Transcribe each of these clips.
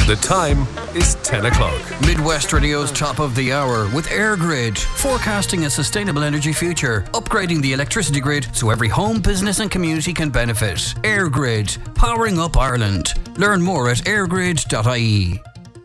The time is 10 o'clock. Midwest Radio's top of the hour with EirGrid, forecasting a sustainable energy future, upgrading the electricity grid so every home, business and community can benefit. EirGrid, powering up Ireland. Learn more at airgrid.ie.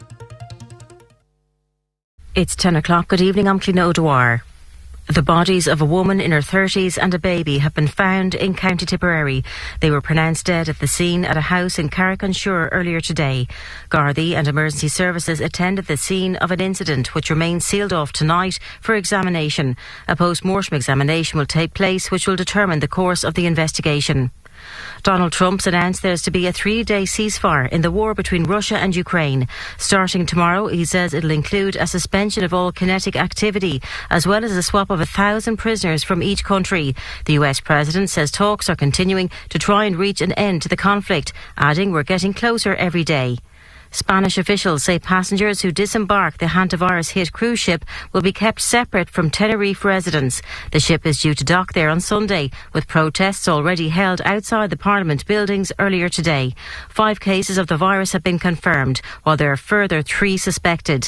It's 10 o'clock. Good evening, I'm Cliona O'Dwyer. The bodies of a woman in her 30s and a baby have been found in County Tipperary. They were pronounced dead at the scene at a house in Carrick-on-Suir earlier today. Gardaí and emergency services attended the scene of an incident which remains sealed off tonight for examination. A post-mortem examination will take place which will determine the course of the investigation. Donald Trump's announced there's to be a 3-day ceasefire in the war between Russia and Ukraine. Starting tomorrow, he says it'll include a suspension of all kinetic activity, as well as a swap of 1,000 prisoners from each country. The US President says talks are continuing to try and reach an end to the conflict, adding we're getting closer every day. Spanish officials say passengers who disembark the hantavirus-hit cruise ship will be kept separate from Tenerife residents. The ship is due to dock there on Sunday, with protests already held outside the Parliament buildings earlier today. 5 cases of the virus have been confirmed, while there are further 3 suspected.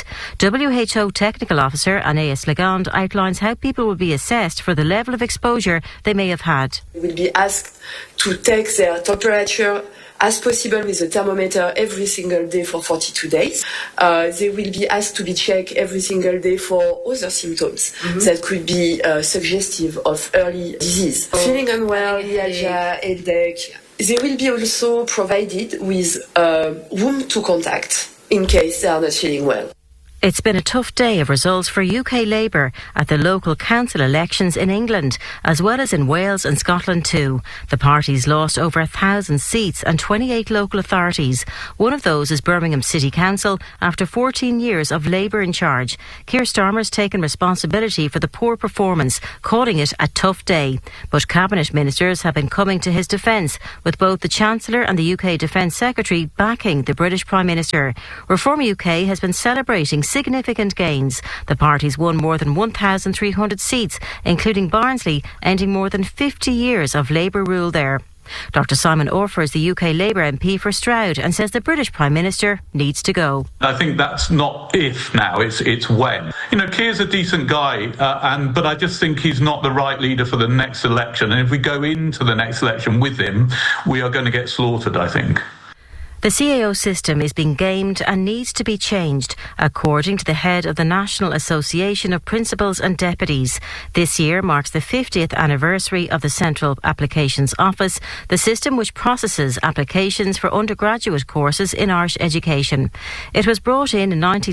WHO Technical Officer Anaïs Legand outlines how people will be assessed for the level of exposure they may have had. They will be asked to take their temperature as possible with a thermometer every single day for 42 days. They will be asked to be checked every single day for other symptoms that could be suggestive of early disease. Feeling unwell, myalgia, headache. They will be also provided with whom to contact in case they are not feeling well. It's been a tough day of results for UK Labour at the local council elections in England, as well as in Wales and Scotland too. The parties lost over 1,000 seats and 28 local authorities. One of those is Birmingham City Council, after 14 years of Labour in charge. Keir Starmer's taken responsibility for the poor performance, calling it a tough day. But Cabinet Ministers have been coming to his defence, with both the Chancellor and the UK Defence Secretary backing the British Prime Minister. Reform UK has been celebrating significant gains. The parties won more than 1,300 seats, including Barnsley, ending more than 50 years of Labour rule there. Dr Simon Orfer is the UK Labour MP for Stroud and says the British Prime Minister needs to go. I think that's not if now, it's when. You know, Keir's a decent guy, but I just think he's not the right leader for the next election. And if we go into the next election with him, we are going to get slaughtered, I think. The CAO system is being gamed and needs to be changed, according to the head of the National Association of Principals and Deputies. This year marks the 50th anniversary of the Central Applications Office, the system which processes applications for undergraduate courses in Irish education. It was brought in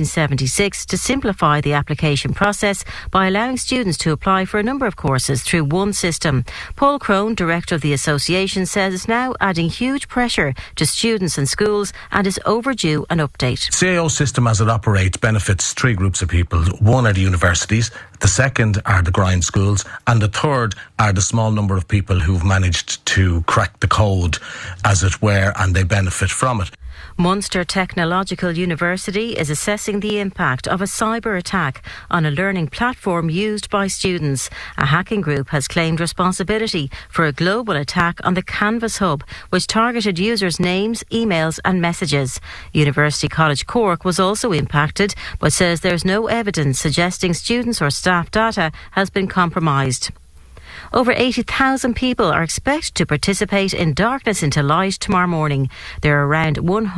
1976 to simplify the application process by allowing students to apply for a number of courses through one system. Paul Crone, director of the association, says it's now adding huge pressure to students and schools and is overdue an update. CAO system as it operates benefits 3 groups of people. One are the universities, the second are the grind schools, and the third are the small number of people who've managed to crack the code, as it were, and they benefit from it. Munster Technological University is assessing the impact of a cyber attack on a learning platform used by students. A hacking group has claimed responsibility for a global attack on the Canvas Hub, which targeted users' names, emails and messages. University College Cork was also impacted, but says there's no evidence suggesting students' or staff data has been compromised. Over 80,000 people are expected to participate in Darkness into Light tomorrow morning. There are around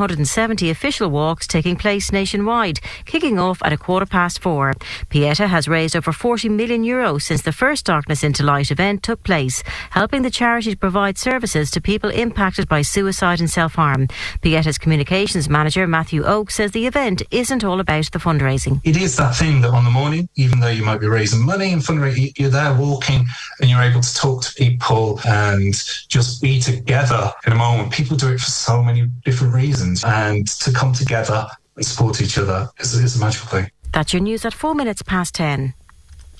170 official walks taking place nationwide, kicking off at 4:15. Pieta has raised over €40 million since the first Darkness into Light event took place, helping the charity to provide services to people impacted by suicide and self-harm. Pieta's communications manager, Matthew Oak, says the event isn't all about the fundraising. It is that thing that on the morning, even though you might be raising money and fundraising, you're there walking and you're able to talk to people and just be together in a moment. People do it for so many different reasons, and to come together and support each other is a magical thing. That's your news at 4 minutes past 10.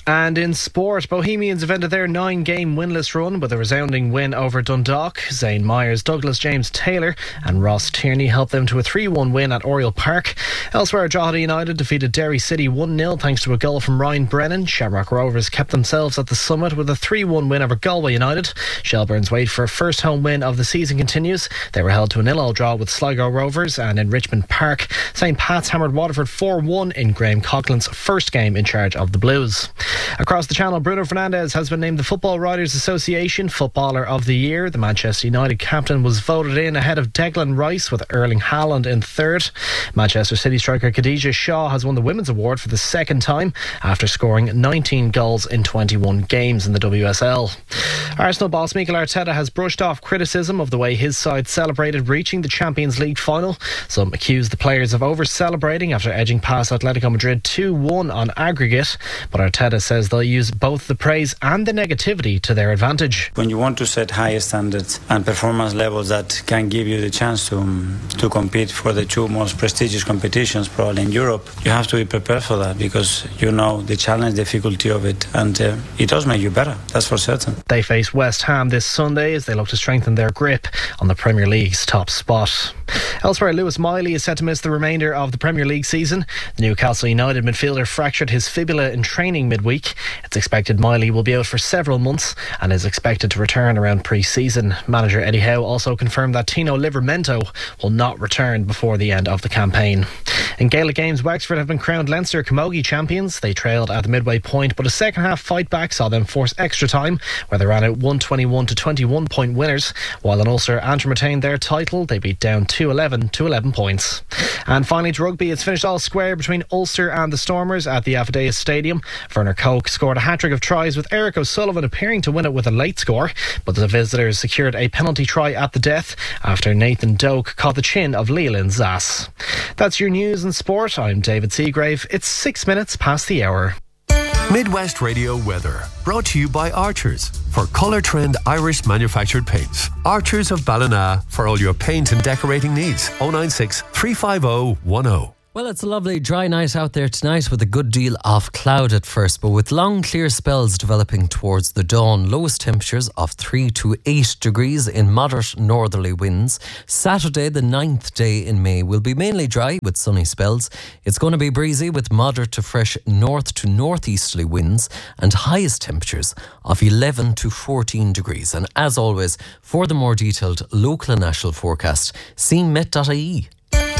And in sport, Bohemians have ended their 9-game winless run with a resounding win over Dundalk. Zane Myers, Douglas James Taylor and Ross Tierney helped them to a 3-1 win at Oriel Park. Elsewhere, Drogheda United defeated Derry City 1-0 thanks to a goal from Ryan Brennan. Shamrock Rovers kept themselves at the summit with a 3-1 win over Galway United. Shelbourne's wait for a first home win of the season continues. They were held to a 0-0 draw with Sligo Rovers, and in Richmond Park, St Pat's hammered Waterford 4-1 in Graham Coughlin's first game in charge of the Blues. Across the channel, Bruno Fernandes has been named the Football Writers Association Footballer of the Year. The Manchester United captain was voted in ahead of Declan Rice, with Erling Haaland in third. Manchester City striker Khadija Shaw has won the Women's Award for the second time after scoring 19 goals in 21 games in the WSL. Arsenal boss Mikel Arteta has brushed off criticism of the way his side celebrated reaching the Champions League final. Some accused the players of over-celebrating after edging past Atletico Madrid 2-1 on aggregate, but Arteta says they'll use both the praise and the negativity to their advantage. When you want to set high standards and performance levels that can give you the chance to compete for the two most prestigious competitions probably in Europe, you have to be prepared for that, because you know the challenge, difficulty of it, and it does make you better, that's for certain. They face West Ham this Sunday as they look to strengthen their grip on the Premier League's top spot. Elsewhere, Lewis Miley is set to miss the remainder of the Premier League season. The Newcastle United midfielder fractured his fibula in training midweek. It's expected Miley will be out for several months and is expected to return around pre-season. Manager Eddie Howe also confirmed that Tino Livramento will not return before the end of the campaign. In Gaelic games, Wexford have been crowned Leinster Camogie champions. They trailed at the midway point, but a second half fight back saw them force extra time, where they ran out 121 to 21 point winners. While in Ulster, Antrim retained their title. They beat down 2-11 to 11 points. And finally to rugby, it's finished all square between Ulster and the Stormers at the Affidea Stadium. Werner Koch scored a hat-trick of tries, with Eric O'Sullivan appearing to win it with a late score, but the visitors secured a penalty try at the death after Nathan Doak caught the chin of Leland Zass. That's your news and sport. I'm David Seagrave. It's 6 minutes past the hour. Midwest Radio weather, brought to you by Archers for Colour Trend Irish manufactured paints. Archers of Ballina for all your paint and decorating needs. 096 350 10. Well, it's a lovely dry night out there tonight with a good deal of cloud at first, but with long clear spells developing towards the dawn. Lowest temperatures of 3 to 8 degrees in moderate northerly winds. Saturday, the 9th day in May, will be mainly dry with sunny spells. It's going to be breezy with moderate to fresh north to northeasterly winds and highest temperatures of 11 to 14 degrees. And as always, for the more detailed local and national forecast, see met.ie.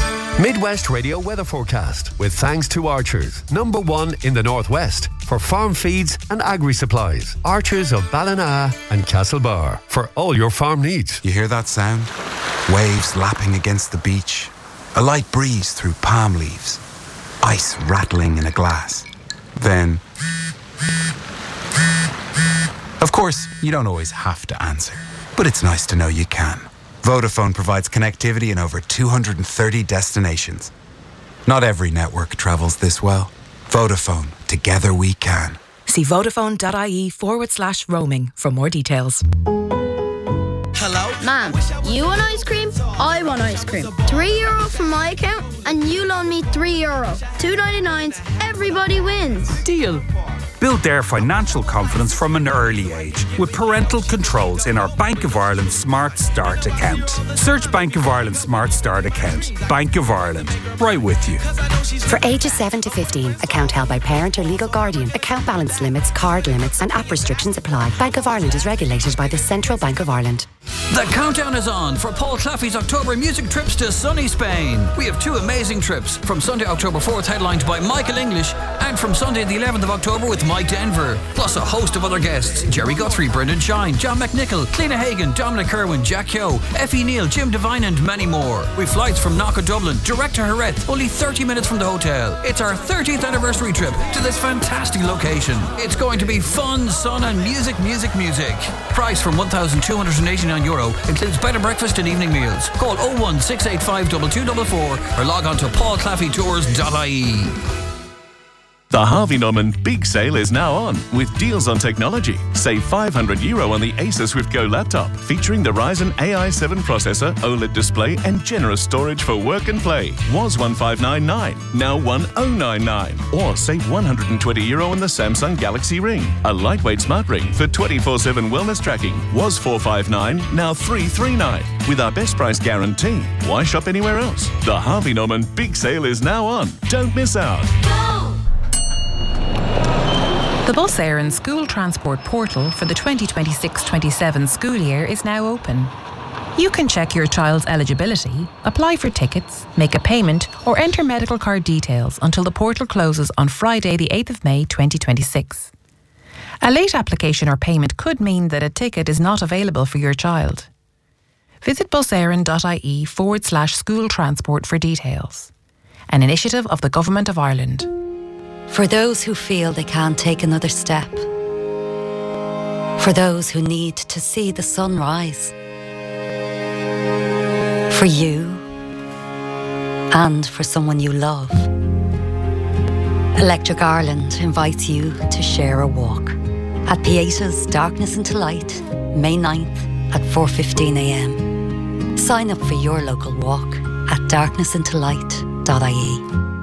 Midwest Radio weather forecast with thanks to Archers, #1 in the Northwest for farm feeds and agri-supplies. Archers of Ballina and Castlebar for all your farm needs. You hear that sound? Waves lapping against the beach, a light breeze through palm leaves, ice rattling in a glass. Then, of course, you don't always have to answer, but it's nice to know you can. Vodafone provides connectivity in over 230 destinations. Not every network travels this well. Vodafone, together we can. See vodafone.ie/roaming for more details. Hello? Mom, you want ice cream? I want ice cream. €3 from my account and you loan me €3. $2.99, everybody wins. Deal. Build their financial confidence from an early age with parental controls in our Bank of Ireland Smart Start account. Search Bank of Ireland Smart Start account. Bank of Ireland. Right with you. For ages 7 to 15, account held by parent or legal guardian. Account balance limits, card limits and app restrictions apply. Bank of Ireland is regulated by the Central Bank of Ireland. The countdown is on for Paul Claffey's October music trips to sunny Spain. We have 2 amazing trips, from Sunday, October 4th, headlined by Michael English, and from Sunday the 11th of October with Mike Denver, plus a host of other guests: Jerry Guthrie, Brendan Shine, John McNichol, Cliona Hagan, Dominic Kerwin, Jack Yo, Effie Neal, Jim Devine and many more. With flights from Knock Dublin direct to Jerez, only 30 minutes from the hotel. It's our 30th anniversary trip to this fantastic location. It's going to be fun, sun and music. Price from €1,289, includes bed and breakfast and evening meals. Call 01685 2244 or log on to paulclaffeytours.ie. The Harvey Norman Big Sale is now on with deals on technology. Save €500 on the Acer Swift Go laptop featuring the Ryzen AI7 processor, OLED display and generous storage for work and play. Was $1,599, now $1,099. Or save €120 on the Samsung Galaxy Ring. A lightweight smart ring for 24/7 wellness tracking. Was $459, now $339. With our best price guarantee. Why shop anywhere else? The Harvey Norman Big Sale is now on. Don't miss out. The Bus Éireann School Transport Portal for the 2026-27 school year is now open. You can check your child's eligibility, apply for tickets, make a payment or enter medical card details until the portal closes on Friday the 8th of May 2026. A late application or payment could mean that a ticket is not available for your child. Visit buséireann.ie/school transport for details. An initiative of the Government of Ireland. For those who feel they can't take another step. For those who need to see the sun rise. For you. And for someone you love. Electric Ireland invites you to share a walk. At Pieta's Darkness into Light, May 9th at 4:15 a.m. Sign up for your local walk at darknessintolight.ie.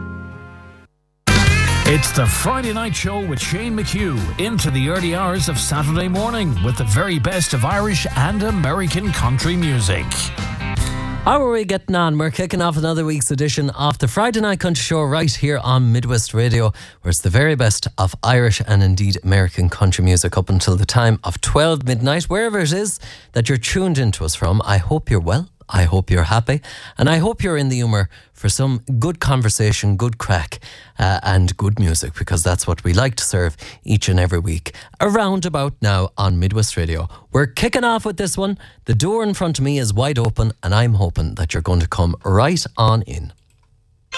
It's the Friday Night Show with Shane McHugh into the early hours of Saturday morning with the very best of Irish and American country music. How are we getting on? We're kicking off another week's edition of the Friday Night Country Show right here on Midwest Radio, where it's the very best of Irish and indeed American country music up until the time of 12 midnight. Wherever it is that you're tuned into us from, I hope you're well. I hope you're happy, and I hope you're in the humour for some good conversation, good crack, and good music, because that's what we like to serve each and every week around about now on Midwest Radio. We're kicking off with this one. The door in front of me is wide open, and I'm hoping that you're going to come right on in.